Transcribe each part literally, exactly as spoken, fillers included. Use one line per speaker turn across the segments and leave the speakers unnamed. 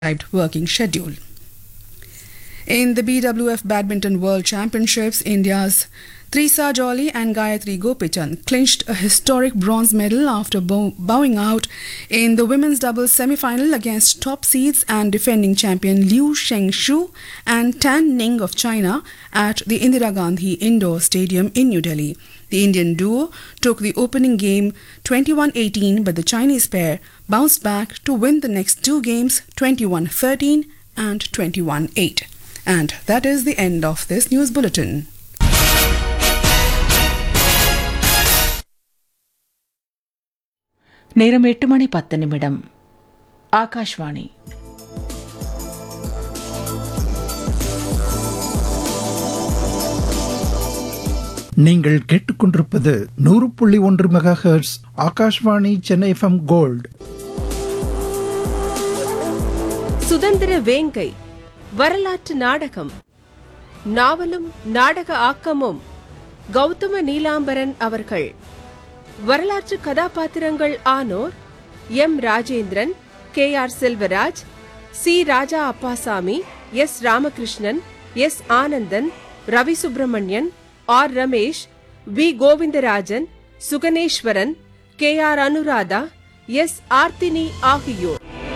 working schedule. In the B W F Badminton World Championships, India's Trisa Jolly and Gayatri Gopichan clinched a historic bronze medal after bow- bowing out in the women's doubles semi-final against top seeds and defending champion Liu Shengshu and Tan Ning of China at the Indira Gandhi Indoor Stadium in New Delhi. The Indian duo took the opening game twenty-one eighteen, but the Chinese pair bounced back to win the next two games twenty-one thirteen and twenty-one eight. And that is the end of this news bulletin.
நேரம் எட்டு மணி பத்து நிமிடம். ஆகாஷ்வாணி.
நீங்கள் கேட்டுக்கொண்டிருப்பது நூறு புள்ளி ஒன்று mega hertz Akashvani Chennai FM gold.
சுதந்திர வேங்கை வரலாற்று நாடகம். நாவலும் நாடக ஆக்கமும் கௌதம நீலாம்பரன் அவர்கள். வரலாற்று கதாபாத்திரங்கள் Arnold M Rajendran, K R Selvaraj, C Raja Appasamy, S Ramakrishnan, S Anandan, Ravi Subramanian, R Ramesh, we Govindarajan, Suganeswaran, K R Anuradha, S Arthini ஆகியோர்.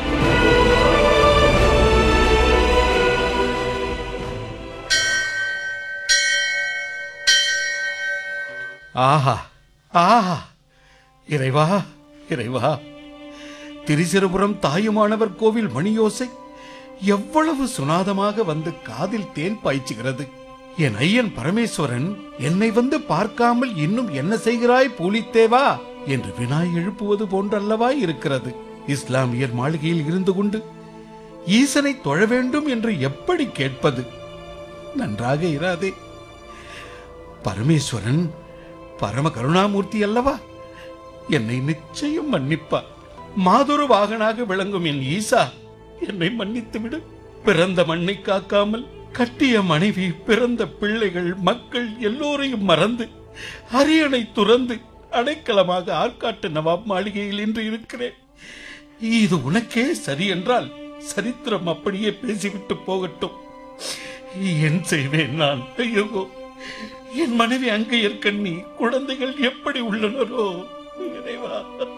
ஆஹா ஆஹா, இறைவா இறைவா, திரிசிரபுரம் தாயுமானவர் கோவில் மணியோசை எவ்வளவு சுனாதமாக வந்து காதில் தேன் பாய்ச்சுகிறது. என் ஐயன் பரமேஸ்வரன் என்னை வந்து பார்க்காமல் இன்னும் என்ன செய்கிறாய் பூலித்தேவா என்று வினாய் எழுப்புவது போன்றல்லவா இருக்கிறது. இஸ்லாமியர் மாளிகையில் இருந்து கொண்டு ஈசனை தொழ வேண்டும் என்று எப்படி கேட்பது? நன்றாக இராதே. பரமேஸ்வரன் பரம கருணாமூர்த்தி அல்லவா, என்னை நிச்சயம் மன்னிப்பார். மாதுரு வாகனாக விளங்கும் என் ஈசா என்னை மன்னித்து விடு. பிறந்த மண்ணை காக்காமல் கட்டிய மனைவி, பிறந்த பிள்ளைகள், மக்கள் எல்லோரையும் மறந்து அரியணை துறந்து அடைக்கலமாக ஆற்காட்டு நவாப் மாளிகையில் இன்று இருக்கிறேன். இது உனக்கே சரி என்றால் சரித்திரம் அப்படியே பேசிவிட்டு போகட்டும். என் செய்வேன் நான்? ஐயோ, என் மனைவி அங்கையர்கண்ணி, குழந்தைகள் எப்படி உள்ளனரோ இறைவா.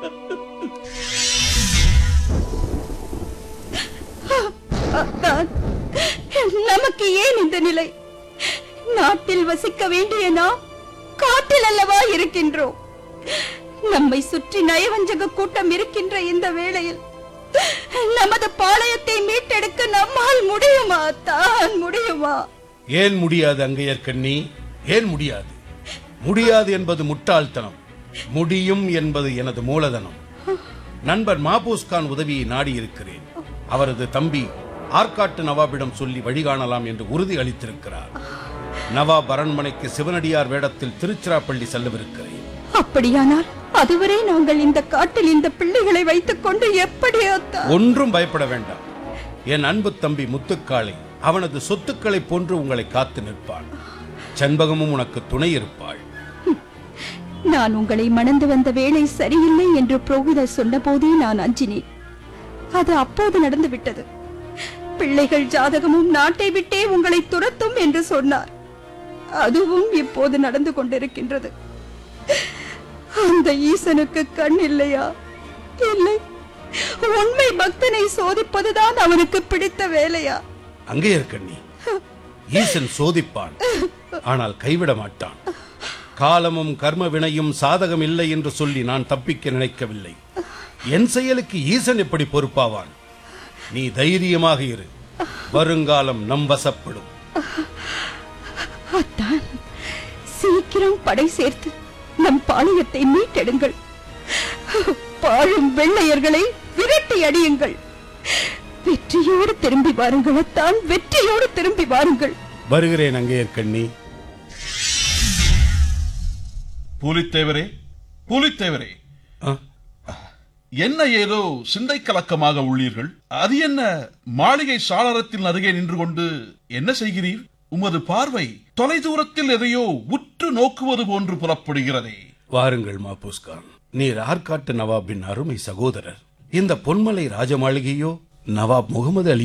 நமக்கு ஏன் இந்த நிலை? நாட்டில் வசிக்க வேண்டிய நாம் காட்டில் அல்லவா இருக்கின்றோம். நம்மை சுற்றி நயவஞ்சக கூட்டம் இருக்கின்ற இந்த வேளையில் நமது பாளையத்தை மீட்டெடுக்க நம்மால் முடியுமா? தான் முடியுமா?
ஏன் முடியாது அங்கையர்கண்ணி? ஏன் முடியாது? முடியாது என்பது முட்டாள்தனம், முடியும் என்பது எனது மூலதனம். நண்பர் மாபூஸ்கான் உதவியை நாடி இருக்கிறேன். அவரது தம்பி ஆற்காட்டு நவாபிடம் சொல்லி வழிகாணலாம் என்று உறுதி அளித்திருக்கிறார். நவாப் அரண்மனைக்கு சிவனடியார் வேடத்தில் திருச்சிராப்பள்ளி செல்லவிருக்கிறேன்.
அப்படியானால் அதுவரை நாங்கள் இந்த காட்டில் இந்த பிள்ளைகளை வைத்துக் கொண்டு எப்படி?
ஒன்றும் பயப்பட வேண்டாம். என் அன்பு தம்பி முத்துக்காளை அவனது சொத்துக்களை போன்று உங்களை காத்து நிற்பான். செண்பகமும் உனக்கு துணை இருப்பாள்.
நான் உங்களை மணந்து வந்த வேளை சரியில்லை என்று புரோகிதர் சொன்ன போதே நான் அஞ்சினேன். அது அப்போது நடந்து விட்டது. பிள்ளைகள் ஜாதகமும் நாட்டை விட்டே உங்களை துரத்தும் என்று சொன்னார். அதுவும் இப்போது நடந்து கொண்டிருக்கின்றது. அந்த ஈசனுக்கு கண் இல்லையா? இல்லை, உண்மை பக்தனை சோதிப்பதுதான் அவனுக்கு பிடித்த வேலையா?
அங்கையர்கண்ணி, ஈசன் சோதிப்பான், ஆனால் கைவிட மாட்டான். காலமும் கர்ம வினையும் சாதகம் இல்லை என்று சொல்லி நான் தப்பிக்க நினைக்கவில்லை. என் செயலுக்கு ஈசன் எப்படி பொறுப்பாவான்? நீ தைரியமாக இரு, வருங்காலம் நம் வசப்படும்.
அத்தான், சீக்கிரம் படை சேர்த்து நம் பாளையத்தை மீட்டெடுங்கள். பாழும் வெள்ளையர்களை விரட்டி அடியுங்கள். வெற்றியோடு திரும்பி வாருங்கள் அத்தான், வெற்றியோடு திரும்பி வாருங்கள்.
வருகிறேன் அங்கையர்கண்ணி.
பூலித்தேவரே, பூலித்தேவரே, என்ன ஏதோ சிந்தை கலக்கமாக உள்ளீர்கள்? அது என்ன? மாளிகை சாளரத்தின் அருகே நின்று கொண்டு என்ன செய்கிறீர்? உமது பார்வை தொலை தூரத்தில் எதையோ உற்று நோக்குவது போன்று புறப்படுகிறதே.
வாருங்கள் மாபூஸ்கான், நீர் ஆற்காட்டு நவாபின் அருமை சகோதரர். இந்த பொன்மலை ராஜ மாளிகையோ நவாப் முகமது அலி